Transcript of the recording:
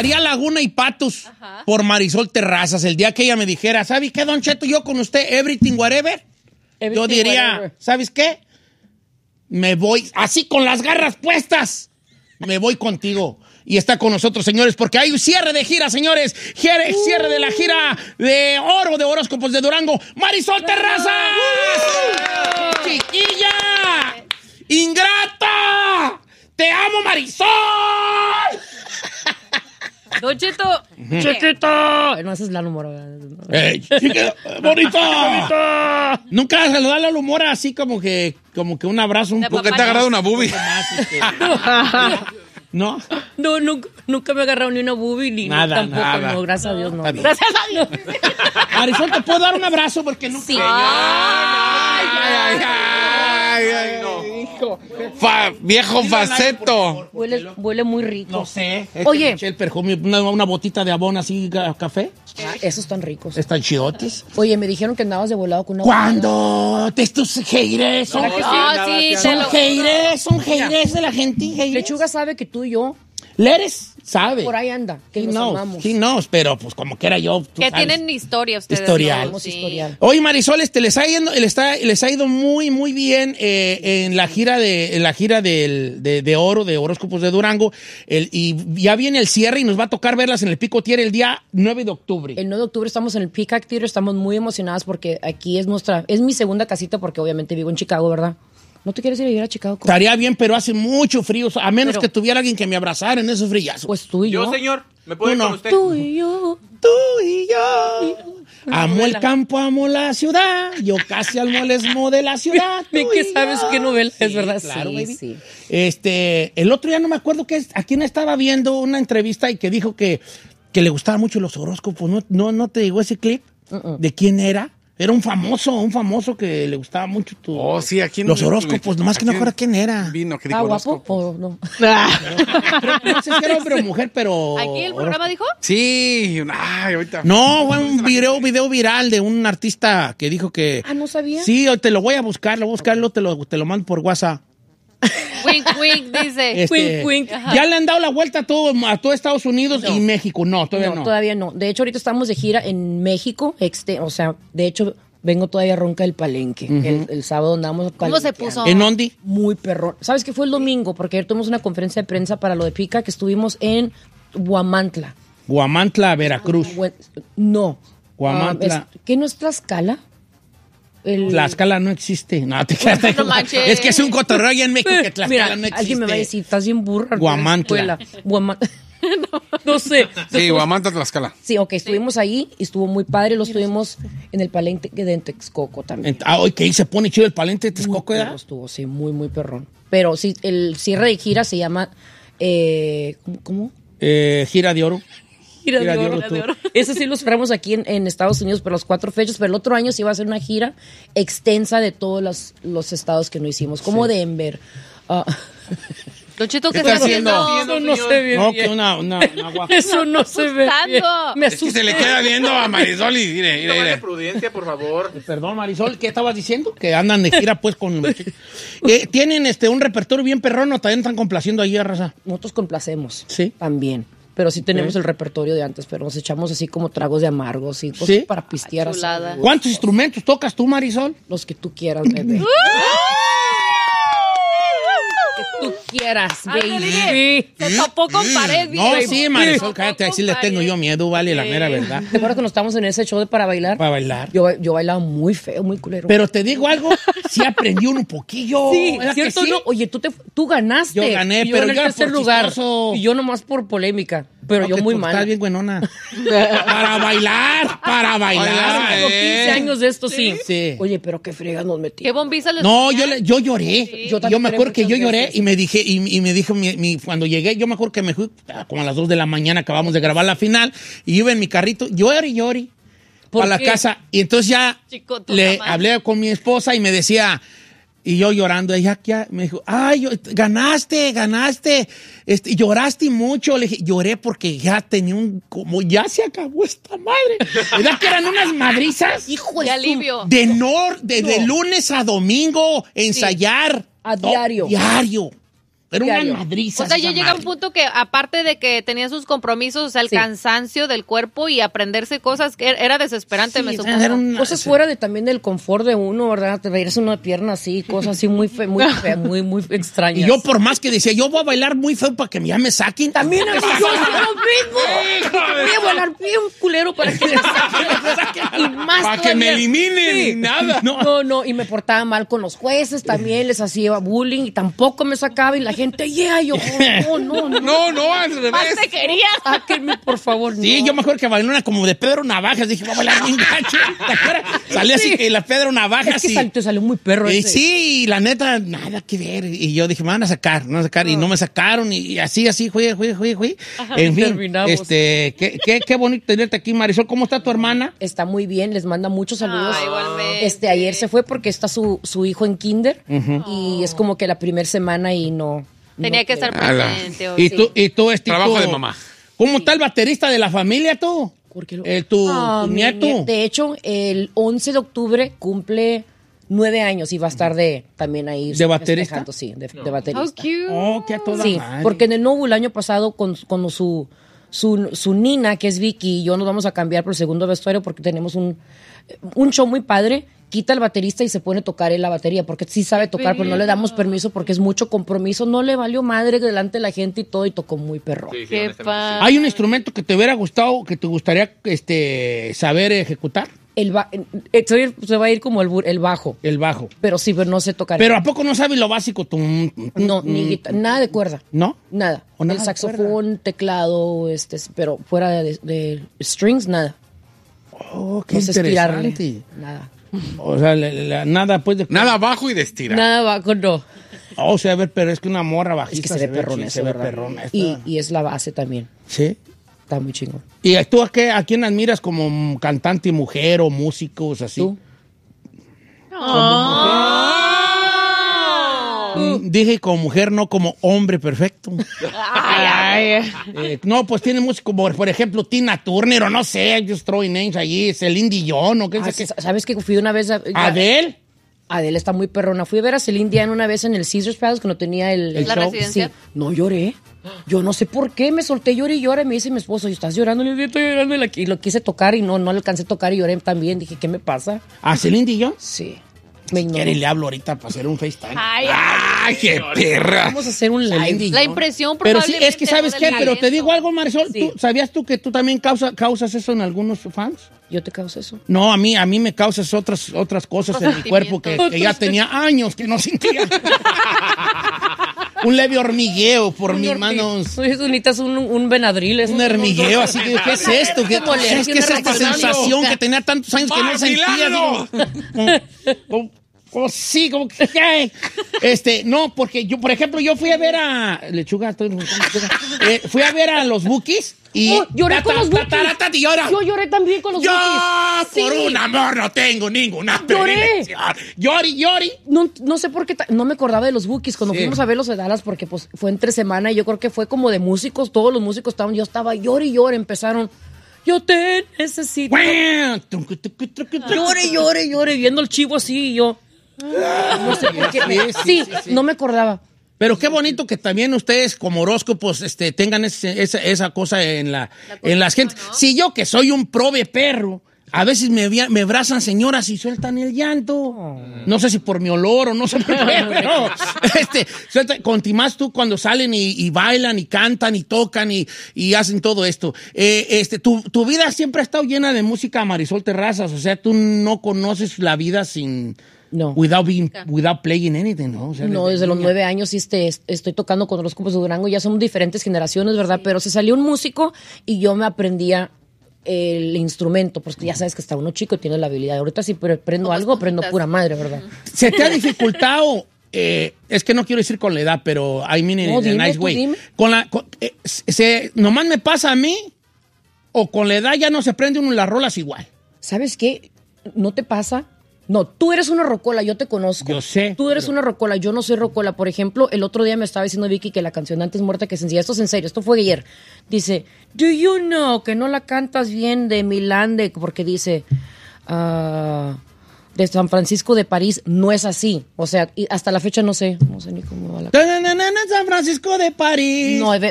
cruzaría Laguna y Patos por Marisol Terrazas el día que ella me dijera, ¿sabes qué, Don Cheto? Yo con usted, everything, whatever. Yo diría, ¿sabes qué? Me voy, así con las garras puestas, me voy contigo. Y está con nosotros, señores, porque hay un cierre de gira, señores. Cierre de la gira de oro de horóscopos de Durango. ¡Marisol Terrazas! ¡Chiquilla! ¡Ingrata! ¡Te amo, Marisol! Don Cheto. ¡Chiquito! No, ese es Lalo Mora. ¡Chiquita! ¡Bonita! Nunca saludarle al humor así como que un abrazo. Porque te ha agarrado una boobie. ¿No? No, nunca me he agarrado ni una boobie ni nada, tampoco. nada. No, gracias a Dios, no. Gracias a Dios. Marisol, ¿te puedo dar un abrazo? Porque nunca... Sí. Ay, no. Viejo faceto. Huele muy rico. No sé. Oye. El perfume, una botita de abón así, café. Esos están ricos. Están chidotes. Oye, me dijeron que andabas de volado con una... ¿Cuándo? Estos haters son haters de la gente. Haters. Lechuga sabe que tú y yo... Leres sabe. Por ahí anda, que He nos knows, amamos. he knows, pero pues como que era yo. Que sabes. tienen historia ustedes. Historial. ¿no? Sí. Historial. Oye, Marisol, les ha ido muy, muy bien en la gira de oro, de horóscopos de Durango. Y ya viene el cierre y nos va a tocar verlas en el Pico Tier el día 9 de octubre. El 9 de octubre estamos en el Peacock Theater, estamos muy emocionadas porque aquí es mi segunda casita porque obviamente vivo en Chicago, ¿verdad? ¿No te quieres ir a vivir a Chicago? Estaría bien, pero hace mucho frío, a menos que tuviera alguien que me abrazara en esos frillazos. Pues tú y yo. Yo, señor, ¿me puedo ir con usted? Tú y yo. Tú y yo. Amo el campo, amo la ciudad. Yo casi amo el esmo de la ciudad. Bien que sabes qué novela es, ¿verdad? Claro, sí, baby. sí. El otro día no me acuerdo a quién estaba viendo una entrevista y que dijo que le gustaban mucho los horóscopos. ¿No te llegó ese clip? ¿De quién era? Era un famoso que le gustaba mucho sí, aquí los horóscopos, nomás que no acuerdo quién era. Vino, que ¿Ah, dijo guapo horóscopo. o no? No sé si era hombre o mujer, pero... ¿Aquí el programa dijo? Sí, ahorita. No, fue un video viral de un artista que dijo que... Ah, ¿no sabía? Sí, te lo voy a buscar, te lo mando por WhatsApp. Wink, wink, dice. Wink, wink. Ya le han dado la vuelta a todo Estados Unidos y México. No, todavía no. Todavía no. De hecho, ahorita estamos de gira en México. O sea, de hecho, vengo todavía ronca del Palenque. El sábado andamos ¿Cómo se puso? ¿En Ondi? Muy perrón. ¿Sabes qué fue el domingo? Porque ayer tuvimos una conferencia de prensa para lo de Pica, que estuvimos en Guamantla. Guamantla, Veracruz. No. Guamantla. ¿Qué no es Tlaxcala? Tlaxcala no existe. No, No manches. Es que es un cotorreo allá en México que Tlaxcala Mira, no existe. alguien me va a decir, estás bien burra. Guamantla. No sé. Sí, Guamantla, Tlaxcala. Sí, ok, estuvimos ahí y estuvo muy padre. Lo estuvimos en el Palenque de Texcoco también. Hoy que ahí se pone chido el Palenque de Texcoco, ¿verdad? Estuvo, sí, muy, muy perrón. Pero sí, el cierre de gira se llama... ¿Cómo? Gira de oro. Gira de oro. Ese sí lo cerramos aquí en Estados Unidos por las 4 fechas, pero el otro año sí va a ser una gira extensa de todos los estados que no hicimos, como Denver. Don Cheto, ¿qué está está haciendo? Eso no se ve No, bien. que una Eso no se ve bien. Me Es que se le queda viendo a Marisol y mire. De prudencia, por favor. Perdón, Marisol, ¿qué estabas diciendo? Que andan de gira, pues, con... ¿Tienen un repertorio bien perrón o también están complaciendo ahí a raza? Nosotros complacemos. Sí. También. Pero sí tenemos el repertorio de antes, pero nos echamos así como tragos de amargos y cosas ¿Sí? para pistear. así. Chulada. ¿Cuántos instrumentos tocas tú, Marisol? Los que tú quieras, bebé. Que tú quieras, baby. Se topó con pared, No, baby. sí, Marisol, cállate, así le tengo yo miedo, vale, la mera verdad. ¿Te acuerdas cuando estábamos en ese show de para bailar? Para bailar. Yo bailaba muy feo, muy culero. Pero te digo algo, sí aprendí un poquillo. sí, ¿verdad que ¿cierto? sí? No? Oye, tú ganaste. Yo gané, Y pero gané yo el era tercer por lugar. chistoso. Y yo nomás por polémica. Pero No, yo que muy tú mal. Estás bien buenona. Para bailar. Tengo 15 años de esto, sí. Sí. Oye, pero qué fregas nos metí. ¿Qué bombiza les No, ponían? yo lloré. Sí. Yo Yo también me lloré acuerdo que yo muchas lloré veces. y me dijo cuando llegué, yo me acuerdo que me fui como a las 2 de la mañana, acabamos de grabar la final, y iba en mi carrito, llori, ¿Por para la qué? casa. Y entonces ya Chico, tu le mamá. hablé con mi esposa y me decía, y yo llorando, ella ya me dijo, ay, ganaste, y lloraste mucho. Le dije, lloré porque ya tenía como ya se acabó esta madre. ¿Verdad que eran unas madrizas? Hijo Qué alivio. De lunes a domingo, ensayar. A diario. Diario. Era una Diario. madriza. O sea, ya esa llega un madre. punto que aparte de que tenía sus compromisos, o sea, el Sí. cansancio del cuerpo y aprenderse cosas que era desesperante, Sí, me era supongo. una- Cosas fuera de también del confort de uno, ¿verdad? Te veías una pierna así, cosas así muy fea, muy extrañas. Y yo por más que decía, yo voy a bailar muy feo para que ya me saquen. También a mí yo hacía lo mismo. Voy a bailar bien culero para que me saquen. Y más Para que me todavía. eliminen y nada. No, y me portaba mal con los jueces, también les hacía bullying y tampoco me sacaba y la gente, yo, no. No, al Más revés. te quería. Sáquenme, por favor. Sí, no. yo me acuerdo que bailé una como de Pedro Navajas. Dije, voy a bailar bien gacho. ¿Te acuerdas? Salía así que la Pedro Navajas. Es que te salió muy perro Y ese. sí, y la neta, nada que ver. Y yo dije, me van a sacar. Y no me sacaron. Y así, fui. En fin, Terminamos. qué bonito tenerte aquí, Marisol. ¿Cómo está tu hermana? Está muy bien, les manda muchos saludos. Ah, igualmente. Ayer se fue porque está su hijo en kinder y es como que la primera semana y no. Tenía no que quiere. estar Ala. presente. Y tú, Trabajo tú- de mamá. ¿Cómo está el baterista de la familia, tú? ¿Por qué Tu mi nieto. De hecho, el 11 de octubre cumple 9 años y va a estar también ahí. ¿De baterista? festejando, Sí, de How baterista. cute. Oh, que a toda Sí, madre. porque en el Nobu el año pasado con su nina, que es Vicky, y yo nos vamos a cambiar por el segundo vestuario porque tenemos un show muy padre. Quita el baterista y se pone a tocar él la batería, porque sí sabe tocar, pero no le damos permiso porque es mucho compromiso. No le valió madre delante de la gente y todo, y tocó muy perro. Qué padre. ¿Hay un instrumento que te hubiera gustado, que te gustaría saber ejecutar? Se va a ir como el bajo, El bajo. pero sí, pero no sé tocar. Pero ¿a poco no sabes lo básico? No, ni nada de cuerda. ¿No? Nada. O nada El de saxofón, teclado, pero fuera de strings, nada. Oh, qué No sé estirarle. interesante. Nada. O sea, nada pues de... Nada abajo y de estirar. Nada bajo, no. O sea, a ver, pero es que una morra Es bajista que se ve perrona sí, eso, se ve ¿verdad? perrona. Y es la base también. Sí. Está muy chingón. ¿Y tú a quién admiras como cantante, mujer o músicos así? ¿Tú? Dije como mujer, no como hombre perfecto. No, pues tiene músicos como, por ejemplo, Tina Turner o no sé, just throwing names allí, Celine Dion o qué sé qué. ¿Sabes que fui una vez ¿Adele? Adele está muy perrona. Fui a ver a Celine Dion una vez en el Caesars Palace cuando tenía el ¿La show. residencia? Sí. No lloré. Yo no sé por qué, me solté, lloré y lloré. Me dice mi esposo, ¿y estás llorando? Le dije, estoy llorando. Y lo quise tocar y no le alcancé a tocar y lloré también. Dije, ¿qué me pasa? ¿A Celine Dion? Sí. Me ignoró. Quiere, le hablo ahorita para hacer un FaceTime. ¡Ay, qué perra! Vamos a hacer un Celine live. Dion. La impresión Pero sí, probablemente es que ¿sabes no qué? del Pero te talento. digo algo, Marisol. Sí. ¿Sabías tú que tú también causas eso en algunos fans? ¿Yo te causo eso? No, a mí me causas otras cosas en mi cuerpo que ya tenía años que no sentía. Un leve hormigueo por mis manos. Oye, tú necesitas un Benadryl. Un hormigueo, así que, ¿qué es esto? ¿Qué, Como alergia, es que es una esta reacción sensación loca. que tenía tantos años que no sentía? ¡Milagro! Como sí, como que... no, porque yo, por ejemplo, yo fui a ver a... Lechuga, fui a ver a los Bukis y... Oh, lloré con los Bukis. Y llora. Yo lloré también con los Yo Bukis. por Sí. un amor no tengo ninguna Lloré. predilección. Llori. No sé por qué, no me acordaba de los Bukis cuando Sí. fuimos a verlos de Dallas porque pues fue entre semana y yo creo que fue como de músicos, todos los músicos estaban, yo estaba llore y llore, empezaron, yo te necesito. Llore, viendo el chivo así y yo. No sé por qué. Sí, no me acordaba. Pero qué bonito que también ustedes como horóscopos tengan esa cosa en las gentes. ¿no? Si yo que soy un prove perro, a veces me abrazan señoras y sueltan el llanto. No sé si por mi olor o no sé por qué, pero contimás tú cuando salen y bailan y cantan y tocan y hacen todo esto. Tu vida siempre ha estado llena de música, Marisol Terrazas. O sea, tú no conoces la vida sin... No. Without playing anything, ¿no? O sea, No, desde los 9 años sí estoy tocando con los Horóscopos de Durango, ya son diferentes generaciones, ¿verdad? Pero se salió un músico y yo me aprendía el instrumento, porque ya sabes que está uno chico y tiene la habilidad. Ahorita sí aprendo Como algo, aprendo cositas. pura madre, ¿verdad? ¿Se te ha dificultado? Es que no quiero decir con la edad, pero I mean No, in a dime, nice tú way. dime. ¿Nomás me pasa a mí? ¿O con la edad ya no se aprende uno las rolas igual? ¿Sabes qué? ¿No te pasa? No, tú eres una rocola, yo te conozco. Yo sé, Tú eres una rocola, yo no soy rocola. Por ejemplo, el otro día me estaba diciendo Vicky que la canción Antes muerta que sencilla. Esto es en serio, esto fue ayer. Dice, do you know que no la cantas bien de Milán? Porque dice, de San Francisco de París no es así. O sea, y hasta la fecha no sé ni cómo va la cosa. San Francisco de París. No,